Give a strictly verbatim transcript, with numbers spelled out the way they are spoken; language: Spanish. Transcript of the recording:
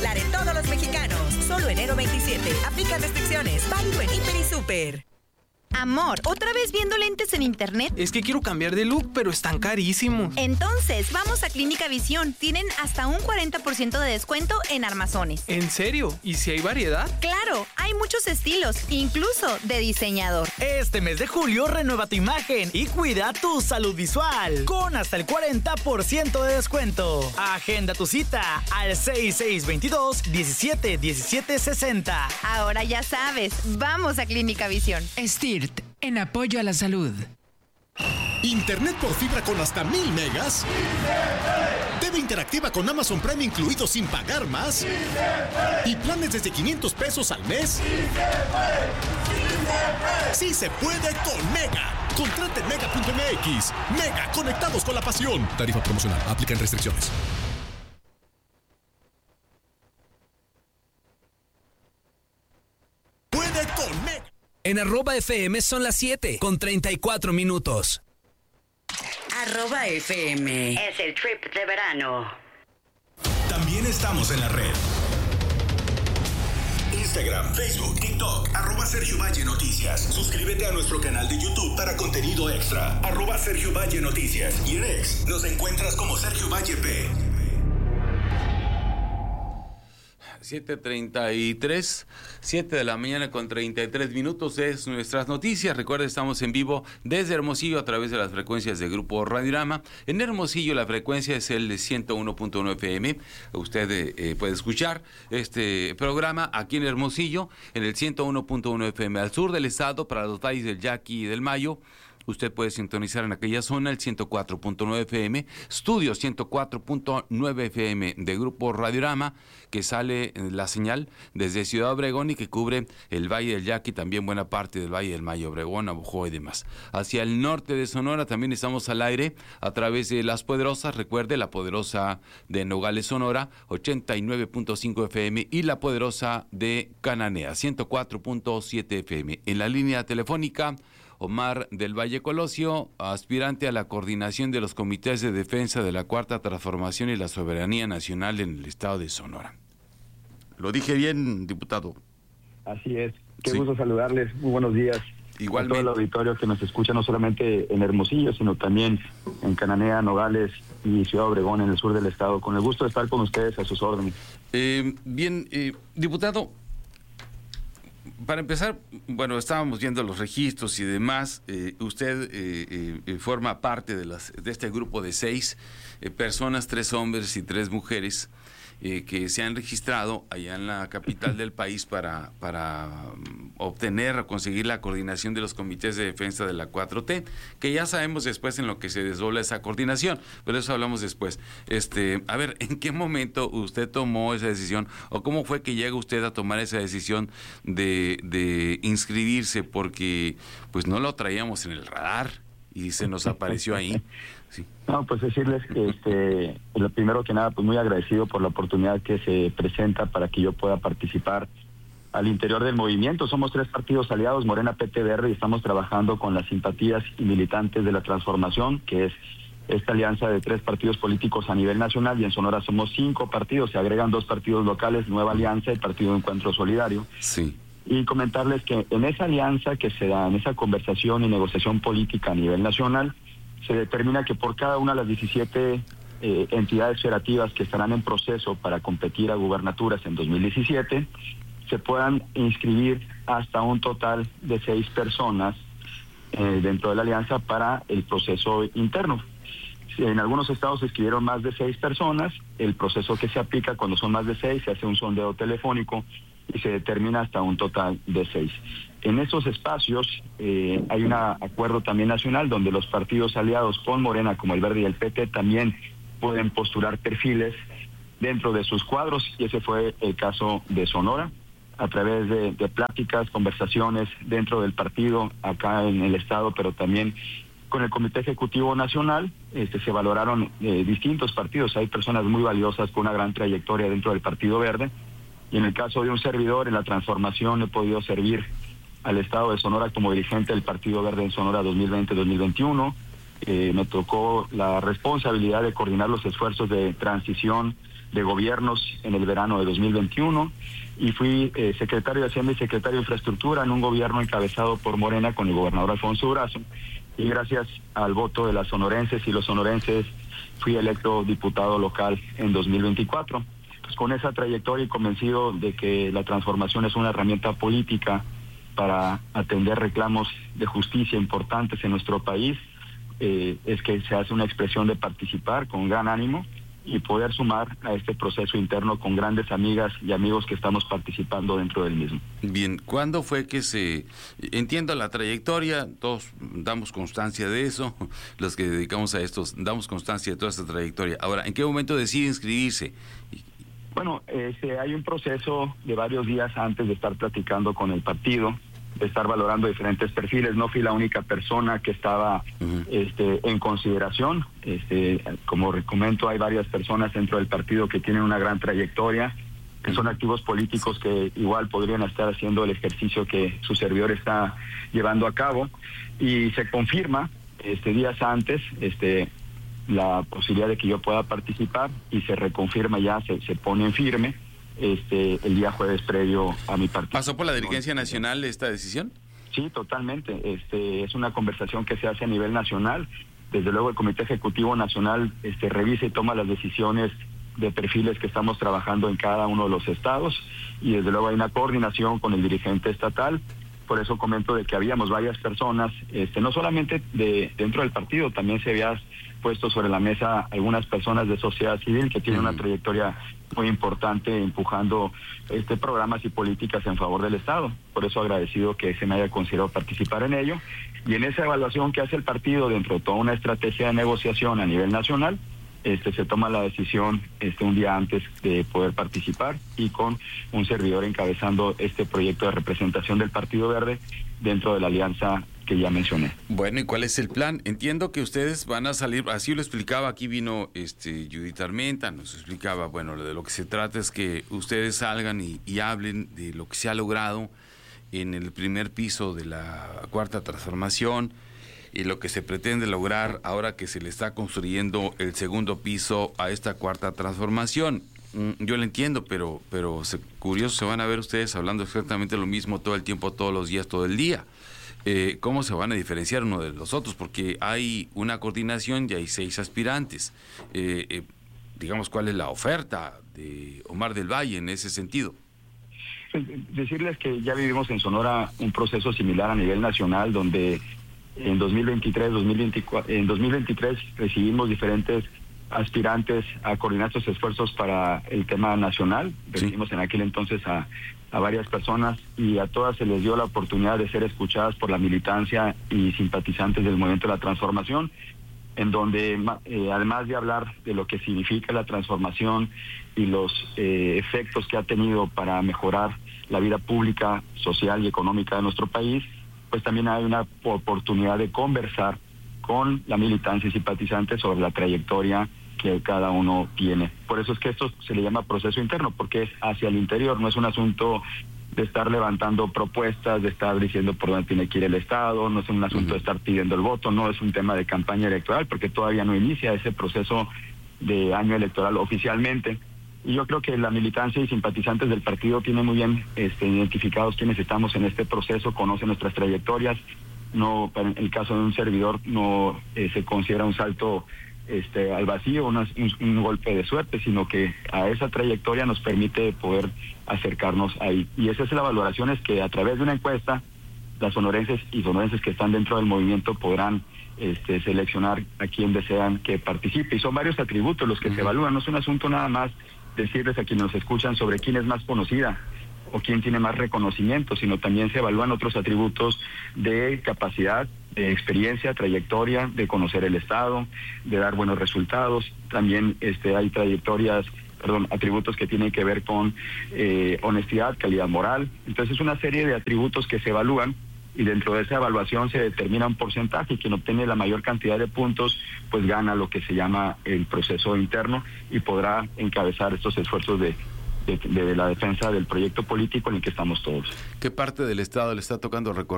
la de todos los mexicanos. Solo enero veintisiete. Aplica restricciones. Válido en Hiper y Super. Amor, ¿otra vez viendo lentes en internet? Es que quiero cambiar de look, pero están carísimos. Entonces, vamos a Clínica Visión. Tienen hasta un cuarenta por ciento de descuento en armazones. ¿En serio? ¿Y si hay variedad? Claro, hay muchos estilos, incluso de diseñador. Este mes de julio, renueva tu imagen y cuida tu salud visual con hasta el cuarenta por ciento de descuento. Agenda tu cita al seis seis dos dos, diecisiete diecisiete sesenta. Ahora ya sabes, vamos a Clínica Visión. Estir en apoyo a la salud. Internet por fibra con hasta mil megas. T V interactiva con Amazon Prime incluido sin pagar más. Y planes desde quinientos pesos al mes. Sí se puede con Mega. Contrate en mega punto m x. Mega, conectados con la pasión. Tarifa promocional. Aplican restricciones. Puede con Mega. En arroba F M son las siete con treinta y cuatro minutos. Arroba F M es el trip de verano. También estamos en la red. Instagram, Facebook, TikTok, arroba Sergio Valle Noticias. Suscríbete a nuestro canal de YouTube para contenido extra. Arroba Sergio Valle Noticias. Y en X nos encuentras como Sergio Valle P. siete treinta y tres, siete de la mañana con treinta y tres minutos es nuestras noticias. Recuerda, estamos en vivo desde Hermosillo a través de las frecuencias de Grupo Radiorama. En Hermosillo la frecuencia es el de ciento uno punto uno F M. Usted eh, puede escuchar este programa aquí en Hermosillo en el ciento uno punto uno F M. Al sur del estado, para los valles del Yaqui y del Mayo, usted puede sintonizar en aquella zona el ciento cuatro punto nueve F M, Estudio ciento cuatro punto nueve F M de Grupo Radiorama, que sale la señal desde Ciudad Obregón y que cubre el Valle del Yaqui, también buena parte del Valle del Mayo, Obregón, Navojoa y demás. Hacia el norte de Sonora también estamos al aire a través de Las Poderosas. Recuerde, La Poderosa de Nogales, Sonora, ochenta y nueve punto cinco F M, y La Poderosa de Cananea, ciento cuatro punto siete F M. En la línea telefónica, Omar del Valle Colosio, aspirante a la coordinación de los comités de defensa de la Cuarta Transformación y la Soberanía Nacional en el estado de Sonora. ¿Lo dije bien, diputado? Así es. Qué Sí. gusto saludarles. Muy buenos días. Igualmente. A todo el auditorio que nos escucha no solamente en Hermosillo, sino también en Cananea, Nogales y Ciudad Obregón, en el sur del estado. Con el gusto de estar con ustedes a sus órdenes. Eh, bien, eh, diputado, para empezar, bueno, estábamos viendo los registros y demás. Eh, usted eh, eh, forma parte de, las, de este grupo de seis eh, personas, tres hombres y tres mujeres, eh, que se han registrado allá en la capital del país para, para um, obtener o conseguir la coordinación de los comités de defensa de la cuatro T, que ya sabemos después en lo que se desdobla esa coordinación, pero eso hablamos después. Este, a ver, ¿en qué momento usted tomó esa decisión o cómo fue que llega usted a tomar esa decisión de, de inscribirse? Porque pues no lo traíamos en el radar y se nos apareció ahí. Sí. No, pues decirles que este, lo primero que nada, pues muy agradecido por la oportunidad que se presenta para que yo pueda participar al interior del movimiento. Somos tres partidos aliados, Morena, P T, Verde, y estamos trabajando con las simpatías y militantes de la transformación, que es esta alianza de tres partidos políticos a nivel nacional, y en Sonora somos cinco partidos, se agregan dos partidos locales, Nueva Alianza y Partido Encuentro Solidario. Sí. Y comentarles que en esa alianza que se da, en esa conversación y negociación política a nivel nacional, se determina que por cada una de las diecisiete eh, entidades federativas que estarán en proceso para competir a gubernaturas en dos mil diecisiete, se puedan inscribir hasta un total de seis personas eh, dentro de la alianza para el proceso interno. En algunos estados se inscribieron más de seis personas. El proceso que se aplica cuando son más de seis, se hace un sondeo telefónico y se determina hasta un total de seis. En esos espacios eh, hay un acuerdo también nacional donde los partidos aliados con Morena, como el Verde y el P T, también pueden postular perfiles dentro de sus cuadros, y ese fue el caso de Sonora, a través de, de pláticas, conversaciones dentro del partido, acá en el estado, pero también con el Comité Ejecutivo Nacional. Este, se valoraron eh, distintos partidos. Hay personas muy valiosas con una gran trayectoria dentro del Partido Verde, y en el caso de un servidor, en la transformación he podido servir al estado de Sonora como dirigente del Partido Verde en Sonora dos mil veinte dos mil veintiuno. Eh, me tocó la responsabilidad de coordinar los esfuerzos de transición de gobiernos en el verano de dos mil veintiuno y fui eh, secretario de Hacienda y secretario de Infraestructura en un gobierno encabezado por Morena con el gobernador Alfonso Durazo, y gracias al voto de las sonorenses y los sonorenses fui electo diputado local en dos mil veinticuatro. Pues con esa trayectoria y convencido de que la transformación es una herramienta política para atender reclamos de justicia importantes en nuestro país, eh, es que se hace una expresión de participar con gran ánimo y poder sumar a este proceso interno con grandes amigas y amigos que estamos participando dentro del mismo. Bien, ¿cuándo fue que se... Entiendo la trayectoria, todos damos constancia de eso, los que dedicamos a estos, damos constancia de toda esta trayectoria. Ahora, ¿en qué momento decide inscribirse? Bueno, este, hay un proceso de varios días antes de estar platicando con el partido, de estar valorando diferentes perfiles. No fui la única persona que estaba uh-huh. este, en consideración. Este, como comento, hay varias personas dentro del partido que tienen una gran trayectoria, que son activos políticos que igual podrían estar haciendo el ejercicio que su servidor está llevando a cabo. Y se confirma este, días antes este, la posibilidad de que yo pueda participar y se reconfirma ya, se, se pone en firme. Este, el día jueves previo a mi partido. ¿Pasó por la dirigencia nacional esta decisión? Sí, totalmente. Este, es una conversación que se hace a nivel nacional. Desde luego el Comité Ejecutivo Nacional este, revisa y toma las decisiones de perfiles que estamos trabajando en cada uno de los estados, y desde luego hay una coordinación con el dirigente estatal. Por eso comento de que habíamos varias personas, este, no solamente de dentro del partido, también se había puesto sobre la mesa algunas personas de sociedad civil que tienen mm. una trayectoria muy importante empujando este programas y políticas en favor del Estado. Por eso agradecido que se me haya considerado participar en ello. Y en esa evaluación que hace el partido dentro de toda una estrategia de negociación a nivel nacional, este se toma la decisión este un día antes de poder participar, y con un servidor encabezando este proyecto de representación del Partido Verde dentro de la alianza que ya mencioné. Bueno, ¿y cuál es el plan? Entiendo que ustedes van a salir, así lo explicaba, aquí vino este Judith Armenta, nos explicaba, bueno, de lo que se trata es que ustedes salgan y, y hablen de lo que se ha logrado en el primer piso de la Cuarta Transformación y lo que se pretende lograr ahora que se le está construyendo el segundo piso a esta Cuarta Transformación. Yo lo entiendo, pero pero se, curioso, se van a ver ustedes hablando exactamente lo mismo todo el tiempo, todos los días, todo el día. Eh, ¿Cómo se van a diferenciar uno de los otros? Porque hay una coordinación y hay seis aspirantes. Eh, eh, digamos, ¿cuál es la oferta de Omar del Valle en ese sentido? Decirles que ya vivimos en Sonora un proceso similar a nivel nacional, donde en dos mil veintitrés, dos mil veinticuatro, en dos mil veintitrés recibimos diferentes aspirantes a coordinar estos esfuerzos para el tema nacional. Recibimos sí. en aquel entonces a, a varias personas, y a todas se les dio la oportunidad de ser escuchadas por la militancia y simpatizantes del Movimiento de la Transformación, en donde eh, además de hablar de lo que significa la transformación y los eh, efectos que ha tenido para mejorar la vida pública, social y económica de nuestro país, pues también hay una oportunidad de conversar con la militancia y simpatizantes sobre la trayectoria que cada uno tiene. Por eso es que esto se le llama proceso interno, porque es hacia el interior, no es un asunto de estar levantando propuestas, de estar diciendo por dónde tiene que ir el Estado, no es un asunto uh-huh. de estar pidiendo el voto, no es un tema de campaña electoral, porque todavía no inicia ese proceso de año electoral oficialmente. Y yo creo que la militancia y simpatizantes del partido tienen muy bien este, identificados quienes estamos en este proceso, conocen nuestras trayectorias. No, en el caso de un servidor no eh, se considera un salto este, al vacío, una, un, un golpe de suerte, sino que a esa trayectoria nos permite poder acercarnos ahí. Y esa es la valoración, es que a través de una encuesta, las sonorenses y sonorenses que están dentro del movimiento podrán este, seleccionar a quien desean que participe. Y son varios atributos los que uh-huh. se evalúan, no es un asunto nada más decirles a quienes nos escuchan sobre quién es más conocida o quién tiene más reconocimiento, sino también se evalúan otros atributos de capacidad, de experiencia, trayectoria, de conocer el Estado, de dar buenos resultados. También este, hay trayectorias, perdón, atributos que tienen que ver con eh, honestidad, calidad moral. Entonces es una serie de atributos que se evalúan, y dentro de esa evaluación se determina un porcentaje, y quien obtiene la mayor cantidad de puntos pues gana lo que se llama el proceso interno y podrá encabezar estos esfuerzos de De, de la defensa del proyecto político en el que estamos todos. ¿Qué parte del Estado le está tocando recorrer?